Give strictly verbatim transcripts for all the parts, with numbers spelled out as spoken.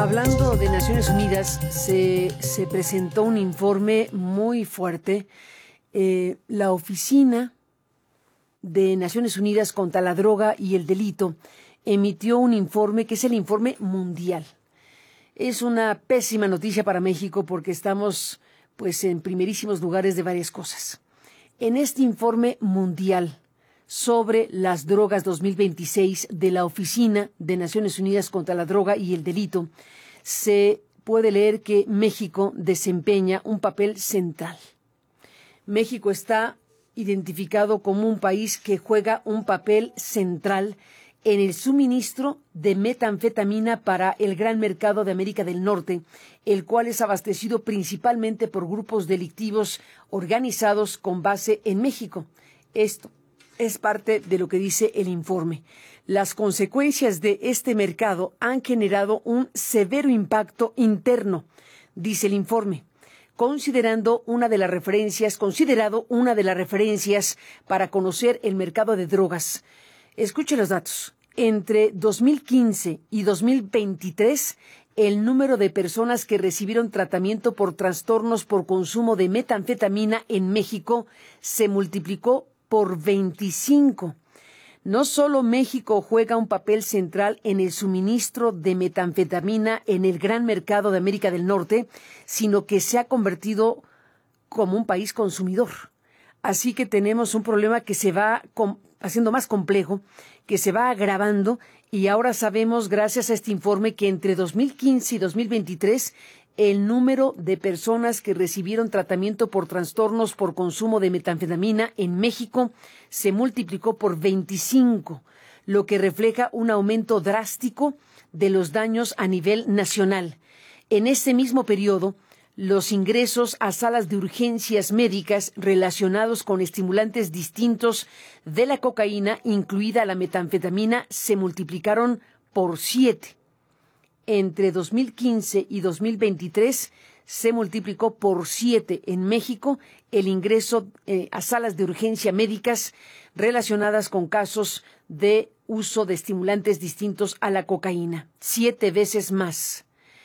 Hablando de Naciones Unidas, se, se presentó un informe muy fuerte. Eh, la Oficina de Naciones Unidas contra la Droga y el Delito emitió un informe que es el informe mundial. Es una pésima noticia para México porque estamos pues en primerísimos lugares de varias cosas. En este informe mundial sobre las drogas dos mil veintiséis de la Oficina de Naciones Unidas contra la Droga y el Delito, se puede leer que México desempeña un papel central. México está identificado como un país que juega un papel central en el suministro de metanfetamina para el gran mercado de América del Norte, el cual es abastecido principalmente por grupos delictivos organizados con base en México. Esto es parte de lo que dice el informe. Las consecuencias de este mercado han generado un severo impacto interno, dice el informe, considerando una de las referencias, considerado una de las referencias para conocer el mercado de drogas. Escuche los datos. Entre dos mil quince y dos mil veintitrés, el número de personas que recibieron tratamiento por trastornos por consumo de metanfetamina en México se multiplicó por veinticinco. No solo México juega un papel central en el suministro de metanfetamina en el gran mercado de América del Norte, sino que se ha convertido como un país consumidor. Así que tenemos un problema que se va haciendo más complejo, que se va agravando, y ahora sabemos, gracias a este informe, que entre dos mil quince y dos mil veintitrés el número de personas que recibieron tratamiento por trastornos por consumo de metanfetamina en México se multiplicó por veinticinco, lo que refleja un aumento drástico de los daños a nivel nacional. En este mismo periodo, los ingresos a salas de urgencias médicas relacionados con estimulantes distintos de la cocaína, incluida la metanfetamina, se multiplicaron por siete. Entre dos mil quince y dos mil veintitrés se multiplicó por siete en México el ingreso eh, a salas de urgencia médicas relacionadas con casos de uso de estimulantes distintos a la cocaína. Siete veces más.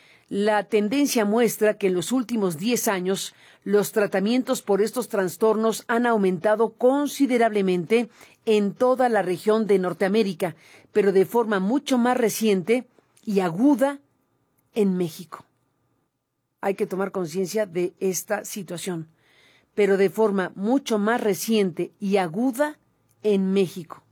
La tendencia muestra que en los últimos diez años los tratamientos por estos trastornos han aumentado considerablemente en toda la región de Norteamérica, pero de forma mucho más reciente y aguda en México. Hay que tomar conciencia de esta situación, pero de forma mucho más reciente y aguda en México.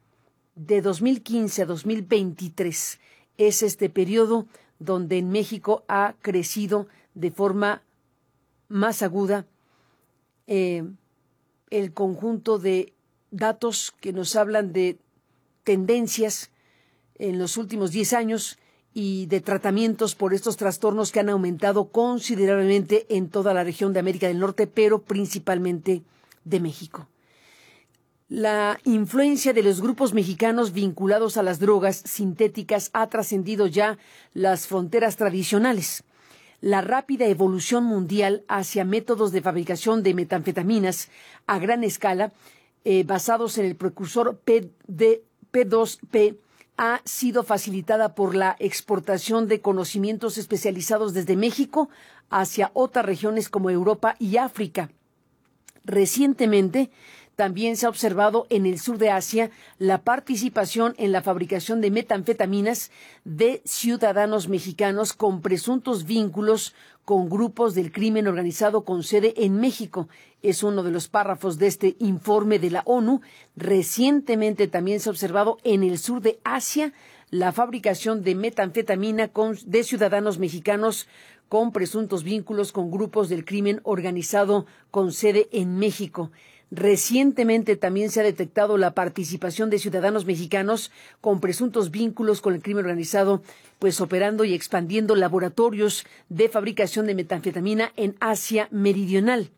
De dos mil quince a dos mil veintitrés es este periodo donde en México ha crecido de forma más aguda eh, el conjunto de datos que nos hablan de tendencias en los últimos diez años y de tratamientos por estos trastornos que han aumentado considerablemente en toda la región de América del Norte, pero principalmente de México. La influencia de los grupos mexicanos vinculados a las drogas sintéticas ha trascendido ya las fronteras tradicionales. La rápida evolución mundial hacia métodos de fabricación de metanfetaminas a gran escala, eh, basados en el precursor P dos P, ha sido facilitada por la exportación de conocimientos especializados desde México hacia otras regiones como Europa y África. Recientemente, también se ha observado en el sur de Asia la participación en la fabricación de metanfetaminas de ciudadanos mexicanos con presuntos vínculos con grupos del crimen organizado con sede en México. Es uno de los párrafos de este informe de la ONU. Recientemente también se ha observado en el sur de Asia la fabricación de metanfetamina con, de ciudadanos mexicanos con presuntos vínculos con grupos del crimen organizado con sede en México. Recientemente también se ha detectado la participación de ciudadanos mexicanos con presuntos vínculos con el crimen organizado, pues operando y expandiendo laboratorios de fabricación de metanfetamina en Asia Meridional.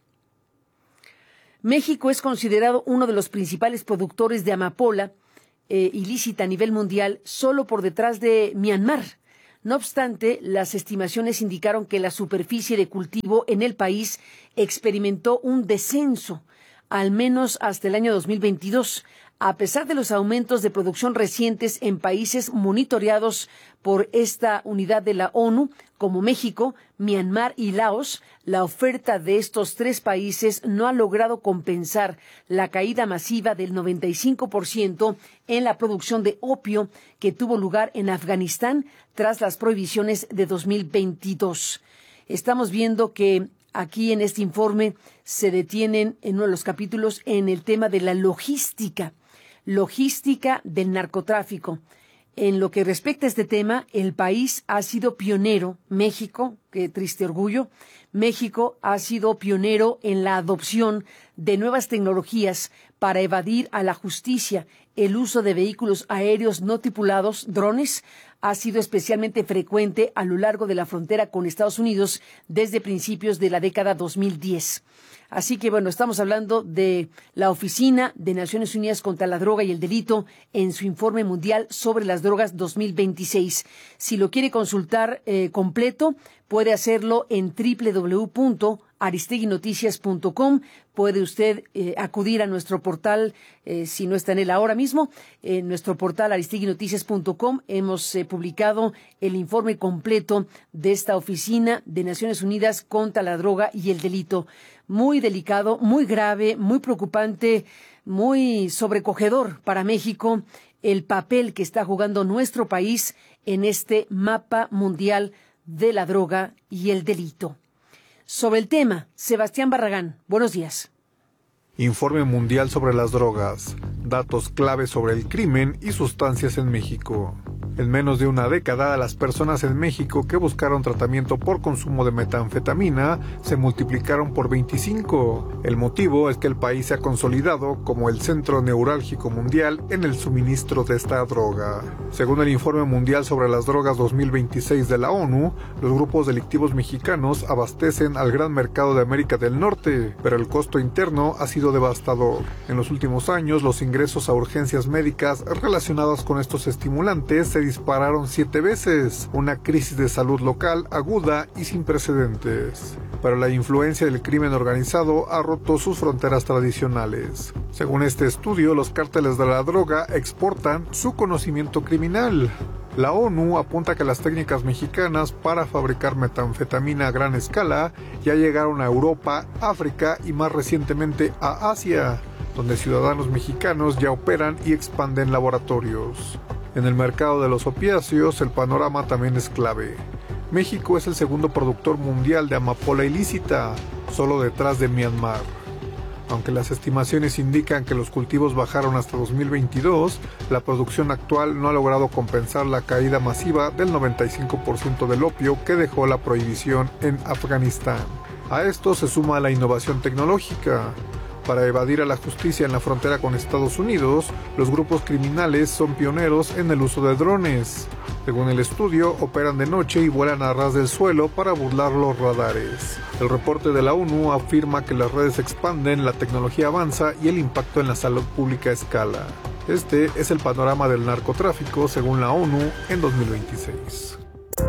México es considerado uno de los principales productores de amapola eh, ilícita a nivel mundial, solo por detrás de Myanmar. No obstante, las estimaciones indicaron que la superficie de cultivo en el país experimentó un descenso, al menos hasta el año dos mil veintidós, A pesar de los aumentos de producción recientes en países monitoreados por esta unidad de la ONU, como México, Myanmar y Laos, la oferta de estos tres países no ha logrado compensar la caída masiva del noventa y cinco por ciento en la producción de opio que tuvo lugar en Afganistán tras las prohibiciones de dos mil veintidós. Estamos viendo que aquí en este informe se detienen en uno de los capítulos en el tema de la logística, logística del narcotráfico. En lo que respecta a este tema, el país ha sido pionero, México, qué triste orgullo, México ha sido pionero en la adopción de nuevas tecnologías para evadir a la justicia. El uso de vehículos aéreos no tripulados, drones, ha sido especialmente frecuente a lo largo de la frontera con Estados Unidos desde principios de la década dos mil diez. Así que, bueno, estamos hablando de la Oficina de Naciones Unidas contra la Droga y el Delito en su informe mundial sobre las drogas dos mil veintiséis. Si lo quiere consultar eh, completo, puede hacerlo en doble u doble u doble u punto aristegui noticias punto com. Puede usted eh, acudir a nuestro portal, eh, si no está en él ahora mismo, en nuestro portal aristegui noticias punto com. Hemos eh, publicado el informe completo de esta Oficina de Naciones Unidas contra la Droga y el Delito. Muy delicado, muy grave, muy preocupante, muy sobrecogedor para México el papel que está jugando nuestro país en este mapa mundial de la droga y el delito. Sobre el tema, Sebastián Barragán, buenos días. Informe mundial sobre las drogas, datos clave sobre el crimen y sustancias en México. En menos de una década, las personas en México que buscaron tratamiento por consumo de metanfetamina se multiplicaron por veinticinco. El motivo es que el país se ha consolidado como el centro neurálgico mundial en el suministro de esta droga. Según el Informe Mundial sobre las Drogas dos mil veintiséis de la ONU, los grupos delictivos mexicanos abastecen al gran mercado de América del Norte, pero el costo interno ha sido devastador. En los últimos años, los ingresos a urgencias médicas relacionadas con estos estimulantes se dispararon siete veces, una crisis de salud local aguda y sin precedentes. Pero la influencia del crimen organizado ha roto sus fronteras tradicionales. Según este estudio, los cárteles de la droga exportan su conocimiento criminal. La ONU apunta que las técnicas mexicanas para fabricar metanfetamina a gran escala ya llegaron a Europa, África y más recientemente a Asia, donde ciudadanos mexicanos ya operan y expanden laboratorios. En el mercado de los opiáceos, el panorama también es clave. México es el segundo productor mundial de amapola ilícita, solo detrás de Myanmar. Aunque las estimaciones indican que los cultivos bajaron hasta dos mil veintidós, la producción actual no ha logrado compensar la caída masiva del noventa y cinco por ciento del opio que dejó la prohibición en Afganistán. A esto se suma la innovación tecnológica. Para evadir a la justicia en la frontera con Estados Unidos, los grupos criminales son pioneros en el uso de drones. Según el estudio, operan de noche y vuelan a ras del suelo para burlar los radares. El reporte de la ONU afirma que las redes se expanden, la tecnología avanza y el impacto en la salud pública escala. Este es el panorama del narcotráfico según la ONU en dos mil veintiséis.